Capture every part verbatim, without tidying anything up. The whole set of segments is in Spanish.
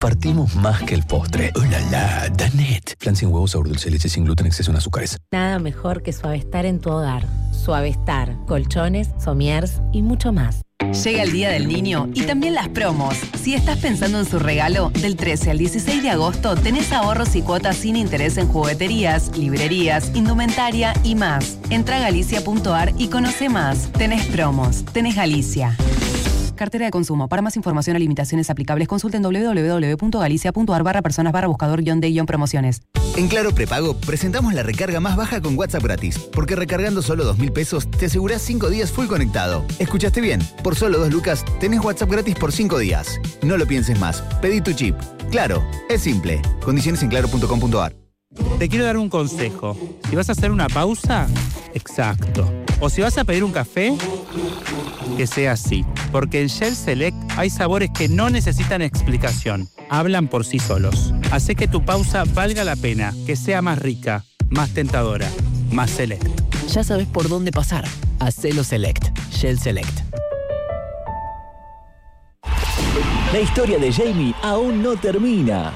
Partimos más que el postre. ¡Oh, la, la! Danet. Flan sin huevos, sabor dulce, leche sin gluten, exceso en azúcares. Nada mejor que Suavestar en tu hogar. Suavestar, colchones, somiers y mucho más. Llega el Día del Niño y también las promos. Si estás pensando en su regalo, del trece al dieciséis de agosto tenés ahorros y cuotas sin interés en jugueterías, librerías, indumentaria y más. Entra a galicia punto ar y conoce más. Tenés promos. Tenés Galicia. Cartera de consumo. Para más información o limitaciones aplicables, consulten doble u doble u doble u punto galicia punto ar barra personas barra buscador guión de guión promociones. En Claro Prepago presentamos la recarga más baja con WhatsApp gratis, porque recargando solo dos mil pesos te asegurás cinco días full conectado. ¿Escuchaste bien? Por solo dos lucas tenés WhatsApp gratis por cinco días. No lo pienses más. Pedí tu chip. Claro, es simple. Condiciones en claro punto com punto ar. Te quiero dar un consejo. Si vas a hacer una pausa, exacto. O si vas a pedir un café, que sea así. Porque en Shell Select hay sabores que no necesitan explicación. Hablan por sí solos. Hace que tu pausa valga la pena, que sea más rica, más tentadora, más Select. Ya sabes por dónde pasar. Hacelo Select. Shell Select. La historia de Jamie aún no termina.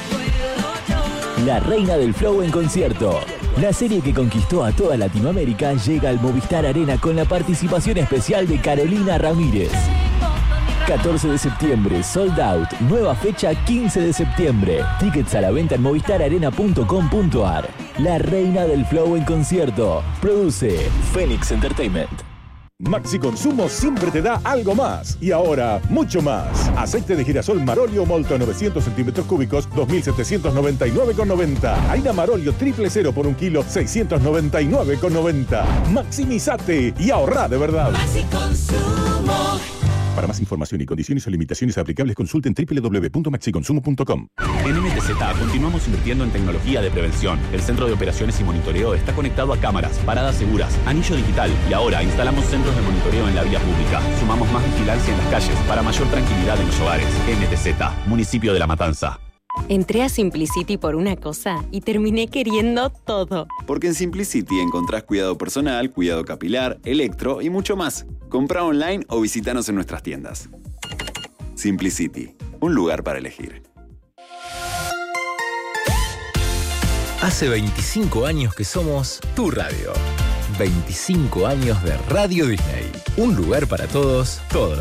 La reina del flow en concierto. La serie que conquistó a toda Latinoamérica llega al Movistar Arena con la participación especial de Carolina Ramírez. catorce de septiembre, sold out. Nueva fecha quince de septiembre. Tickets a la venta en movistar arena punto com punto ar. La reina del flow en concierto. Produce Phoenix Entertainment. Maxi Consumo siempre te da algo más. Y ahora, mucho más. Aceite de girasol Marolio Molto novecientos centímetros cúbicos, dos mil setecientos noventa y nueve con noventa. Harina Marolio triple cero por un kilo, seiscientos noventa y nueve con noventa. Maximizate y ahorra de verdad. Maxi Consumo. Para más información y condiciones o limitaciones aplicables, consulten doble u doble u doble u punto maxi consumo punto com. En M T Z continuamos invirtiendo en tecnología de prevención. El Centro de Operaciones y Monitoreo está conectado a cámaras, paradas seguras, anillo digital y ahora instalamos centros de monitoreo en la vía pública. Sumamos más vigilancia en las calles para mayor tranquilidad en los hogares. M T Z, Municipio de La Matanza. Entré a Simplicity por una cosa y terminé queriendo todo. Porque en Simplicity encontrás cuidado personal, cuidado capilar, electro y mucho más. Comprá online o visítanos en nuestras tiendas. Simplicity, un lugar para elegir. Hace veinticinco años que somos tu radio. veinticinco años de Radio Disney. Un lugar para todos, todos.